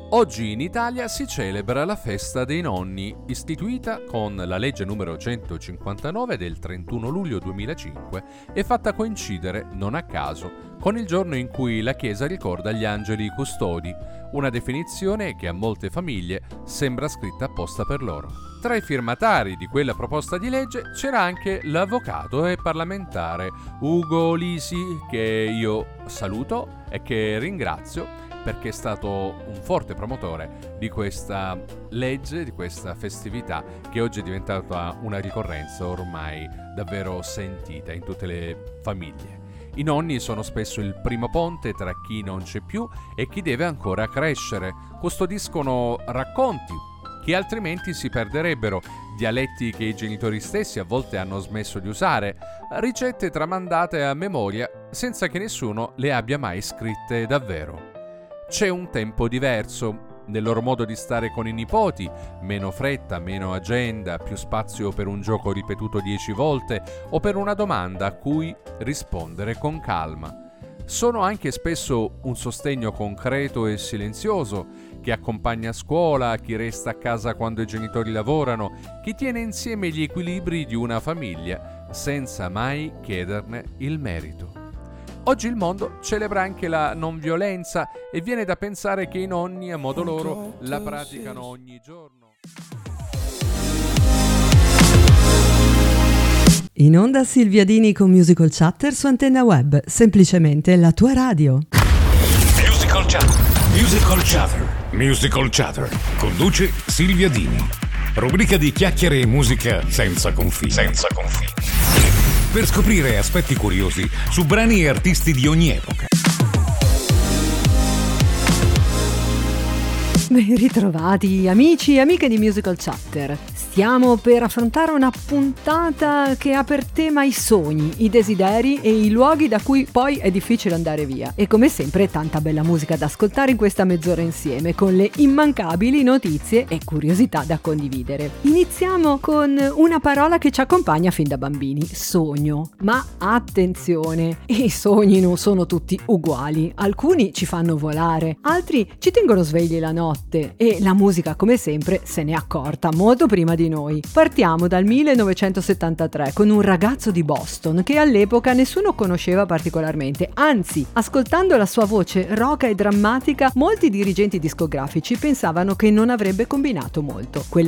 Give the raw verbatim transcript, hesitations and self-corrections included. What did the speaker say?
Oggi in Italia si celebra la festa dei nonni, istituita con la legge numero centocinquantanove del trentuno luglio duemilacinque e fatta coincidere, non a caso, con il giorno in cui la Chiesa ricorda gli angeli custodi, una definizione che a molte famiglie sembra scritta apposta per loro. Tra i firmatari di quella proposta di legge c'era anche l'avvocato e parlamentare Ugo Lisi, che io saluto e che ringrazio perché è stato un forte promotore di questa legge, di questa festività che oggi è diventata una ricorrenza ormai davvero sentita in tutte le famiglie. I nonni sono spesso il primo ponte tra chi non c'è più e chi deve ancora crescere. Custodiscono racconti che altrimenti si perderebbero, dialetti che i genitori stessi a volte hanno smesso di usare, ricette tramandate a memoria senza che nessuno le abbia mai scritte davvero. C'è un tempo diverso nel loro modo di stare con i nipoti, meno fretta, meno agenda, più spazio per un gioco ripetuto dieci volte o per una domanda a cui rispondere con calma. Sono anche spesso un sostegno concreto e silenzioso che accompagna a scuola, chi resta a casa quando i genitori lavorano, chi tiene insieme gli equilibri di una famiglia senza mai chiederne il merito. Oggi il mondo celebra anche la non violenza e viene da pensare che i nonni a modo loro la praticano ogni giorno. In onda Silvia Dini con Musical Chatter su Antenna Web, semplicemente la tua radio. Musical Chatter, Musical Chatter, Musical Chatter. Conduce Silvia Dini. Rubrica di chiacchiere e musica senza confini. Senza confini. Per scoprire aspetti curiosi su brani e artisti di ogni epoca. Ben ritrovati amici e amiche di Musical Chatter. Stiamo per affrontare una puntata che ha per tema i sogni, i desideri e i luoghi da cui poi è difficile andare via. E come sempre tanta bella musica da ascoltare in questa mezz'ora insieme, con le immancabili notizie e curiosità da condividere. Iniziamo con una parola che ci accompagna fin da bambini: sogno. Ma attenzione, i sogni non sono tutti uguali. Alcuni ci fanno volare, altri ci tengono svegli la notte e la musica, come sempre, se ne è accorta molto prima di noi. Partiamo dal millenovecentosettantatré con un ragazzo di Boston che all'epoca nessuno conosceva particolarmente, anzi, ascoltando la sua voce roca e drammatica, molti dirigenti discografici pensavano che non avrebbe combinato molto. Quella